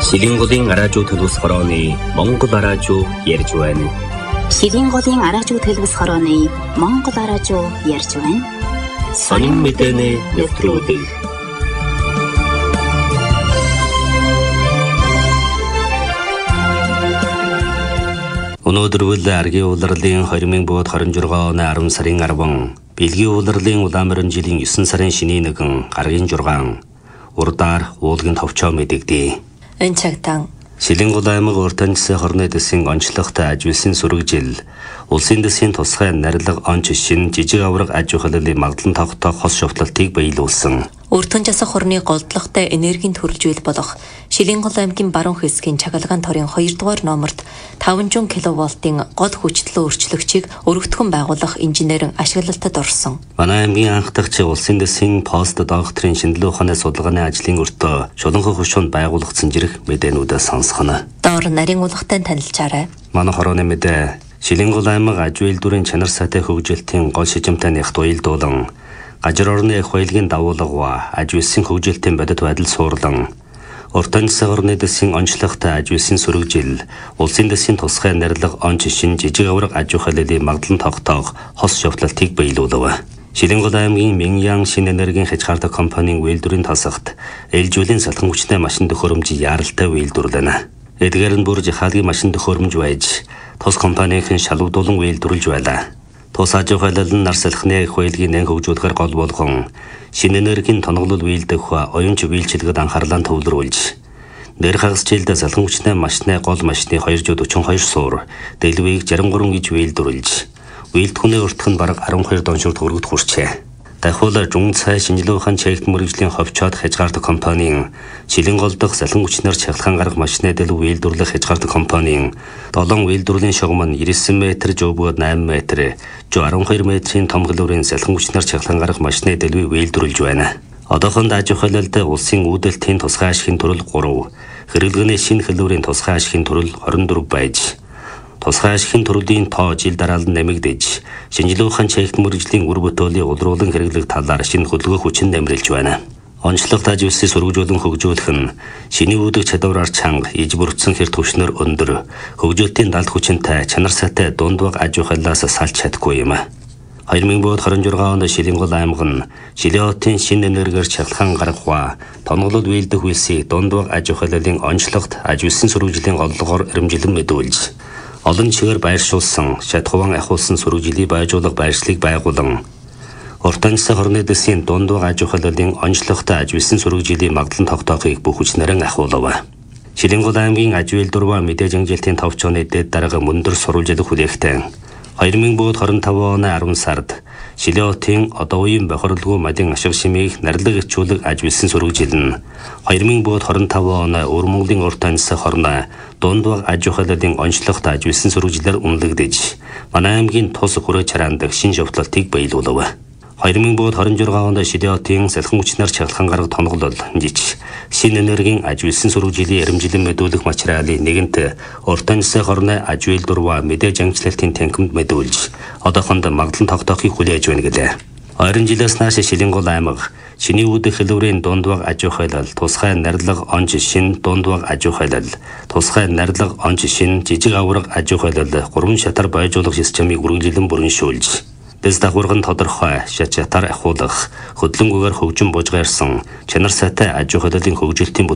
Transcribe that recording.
Шилэнголын араажуу төлөвс хорооны Монгол араажуу ярьж байна. Шилэнголын араажуу төлөвс хорооны Монгол араажуу ярьж байна. Сонин мэдээний нэвтрүүлэг. Өнөөдөр үл аргийн улирлын 2026 оны 10 сарын 10, Бэлгийн улирлын Улаанбаатар жилийн 9 сарын шинийн 1, гаргийн 6, урдаар уулгийн товчоо мэдэгдээ. Энэ цагтаа Шилэнгол аймаг уртанчсын хорны дэсийн онцлогтой аж үйлсийн сүрэгжил, улсын дэсийн тусгай нарилга онц шин жижиг авраг аж ахуйлын магадлан тогтоох хос шовтлолтыг биелүүлсэн. Уртанчаас хорны голдлогтой энергийн төрөлжүүл болох Шилэнгол аймгийн баруун хэсгийн Чагалгаан торын 2 дугаар номерт 500 кВт-ийн гол хүчлэлөө өрчлөгчийг өргөтгөн байгуулах инженерийн ашиглалтад орсон. Манай аймгийн анх дахь улсын дэсийн пост докторийн шинжилгээ ухааны судалгааны ажлын өртөө шуланхан хөшөөнд байгуулагдсан зэрэг мэдээнүүдээ сонсгоно. Доор нарийн улгатай танилцаарай. Манай хорооны мэдээ Шилэнгол аймаг аж үйлдвэрийн чанар сайтай хөгжилтийн гол шижимтэй нягт уялдуулан гажир орны их баялагын дагуулга аж үйлсийн хөгжилтийн бодит байдал суурлан уртанчсын хорны дэсийн онцлогтой аж үйлсийн сүрэгжил, улсын дэсийн тусгай нарилга онц шин жижиг авраг аж ахуйлын магадлан тогтоох хос шовтлолтыг биелүүлв. Шилэнгол аймгийн Миньян шин энергийн хязгаартай компанийн үйлдвэрийн тасагт ээлжүүлийн салхан хүчтэй машин төхөөрөмж яаралтай үйлдвэрлэнэ. Эдгээр нь бүр жихаалгийн машин төхөөрөмж байж, тус компанийн шалгуудуулан үйлдвэрлэж байлаа. Тус аж ахуйлал нь нар салхины их баялагын нэн хөгжүүлэхээр гол болгон шин энергийн тоноглол үйлдэх оюунч үйлчилгэд анхаарлаа төвлөрүүлж, нэр хагас жилдээ салхан хүчтэй машины гол машины 242 суур, дэлвийг 63 гэж үйлдвэрлэж, үйлдвэхний уртх нь бараг 12 доншор төгрөгт хүрчээ. Дахиулаа жун цай шинжилгээ ухаан чект мөрөгжлийн ховчоод хязгаартай компанийн Шилэнгол дахь салхан хүчнээр чахлан гарах машины дэлв үйлдвэрлэх хязгаартай компанийн 7 үйлдвэрлэлийн шугам нь 99 м жөөбөгөөд 8 м, 12 м-ийн том хэлбэрийн салхан хүчнээр чахлан гарах машины дэлвийг үйлдвэрлэж байна. Одоохонд аж ахуйлалд улсын үүдэлтийн тусгай ашигын төрөл 3, хэрэглэгээний шинэ хэлбэрийн тусгай ашигын төрөл 24 байж, тусгай ашигын төрлийн тоо жил дараалан нэмэгдэж, шинжилгээ ухаан чект мөрөгжлийн үр бүтээлийн улруулан хэрэглэх талаар шинэ хөдөлгөөн хүчин нэмрэлж байна. Онцлогт аж үйлсийг сургуулиулан хөгжүүлэх нь шиний үүдэх чадвараар чанга, иж бүрдсэн хэр түвшнөр өндөр, хөгжүүлэлтийн далд хүчинтэй, чанар сайтай дунд баг аж ахуйлаас салж чадахгүй юм. 2026 онд Шилэнгол аймаг нь Шилэотын шинэ энергиэр чахлан гаргах, тоноглол үйлдэх үйлсийг дунд баг аж ахуйлын онцлогт аж үйлсийн сургуулийн голлогоор эрэмжилэн мэдүүлж, олон чигээр байршуулсан, шатхуван ахиулсан сүрэгжилийг байжуулах байршлыг байгуулан, уртанчсын хорны дэсийн дунд баг аж ахуйлын онцлогтой аж үйлсийн сүрэгжилийг магадлан тогтоохыг бүх хүчнээрээ ахиулав. Шилэнгол аймгийн аж үйлдвэр мэдээж ангилтын товчооны дэд дарга мөндөр сурвалжлах хүлээгтэй 2025 оны 10 сард Шилэотын одоо үеийн бохирлгүй мадын ашиг шимийг нарилга ичүүлэг аж үйлсийн сүрэгжил нь 2025 оны Өвөр Монголын уртанчсын хорны дунд баг аж ахуйлын онцлогтой аж үйлсийн сүрэгжилээр үнэлэгдэж, манай аймгийн тус хүрээ чараанд шинэ шовтлолтыг биелүүлв. 2026 онд Шилэотын салхан хүчнээр чахлан гарах тоноглол жиж, шинэ энергийн аж үйлсийн сүрэгжилийн эрэмжилэн мэдүүлэх материалын нэгэнт уртанчсын хорны аж үйлдвэр мэдээж ангилалтын танхимд мэдүүлж, одоохонд магадлан тогтоохыг хүлээж байна гэлээ. 20 жилээс нааш Шилэнгол аймаг шиний үүдэх хэлбэрийн дунд баг аж ахуйлал, тусгай нарилга онц шин дунд баг аж ахуйлал, тусгай нарилга онц шин жижиг авраг аж ахуйлал 3 шатар байжуулах системийг үргэлжлэн бүрэншүүлж, дэс дагварган тодорхой шат шатаар ахиулах, хөдлөнгөөр хөгжин бужгаарсан, чанар сайтай аж ахуйлын хөгжилтийн